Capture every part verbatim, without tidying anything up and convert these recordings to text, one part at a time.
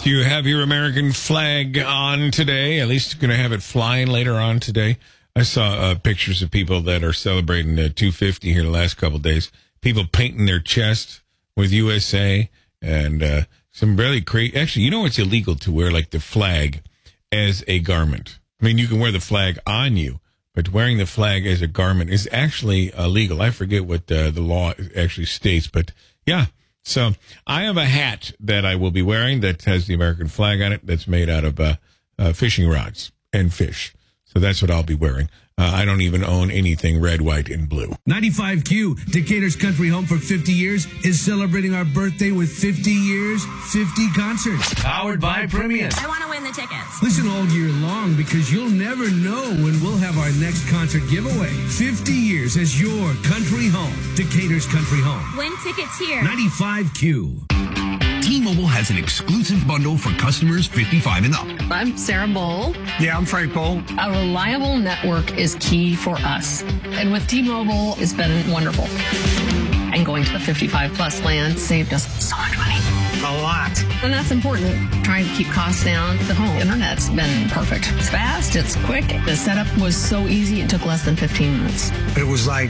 Do you have your American flag on today? At least you're going to have it flying later on today. I saw uh, pictures of people that are celebrating the two fifty here the last couple of days. People painting their chest with U S A and uh, some really crazy. Actually, you know it's illegal to wear like the flag as a garment. I mean, you can wear the flag on you, but wearing the flag as a garment is actually illegal. I forget what uh, the law actually states, but yeah. So I have a hat that I will be wearing that has the American flag on it that's made out of uh, uh, fishing rods and fish. So that's what I'll be wearing. Uh, I don't even own anything red, white, and blue. ninety-five Q, Decatur's Country Home for fifty years, is celebrating our birthday with fifty years, fifty concerts. Powered by Premium. I want to win the tickets. Listen all year long because you'll never know when we'll have our next concert giveaway. fifty years as your country home. Decatur's Country Home. Win tickets here. ninety-five Q. T-Mobile has an exclusive bundle for customers fifty-five and up. I'm Sarah Bowl. Yeah, I'm Frank Bowl. A reliable network is key for us. And with T-Mobile, it's been wonderful. And going to the fifty-five plus plan saved us so much money. A lot. And that's important. Trying to keep costs down. The home internet's been perfect. It's fast, it's quick. The setup was so easy, it took less than fifteen minutes. It was like,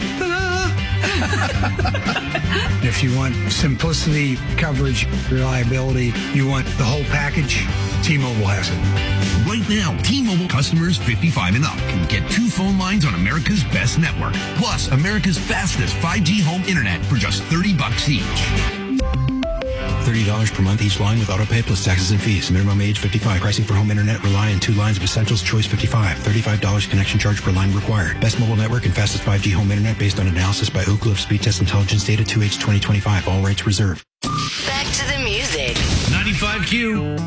if you want simplicity, coverage, reliability, you want the whole package, T-Mobile has it. Right now, T-Mobile customers fifty-five and up can get two phone lines on America's best network, plus America's fastest five G home internet for just thirty bucks each. thirty dollars per month each line with autopay plus taxes and fees. Minimum age fifty-five. Pricing for home internet rely on two lines of Essentials Choice fifty-five. thirty-five dollars connection charge per line required. Best mobile network and fastest five G home internet based on analysis by Oak Cliff Speed Test Intelligence Data two H twenty twenty-five. All rights reserved. Back to the music. ninety-five Q.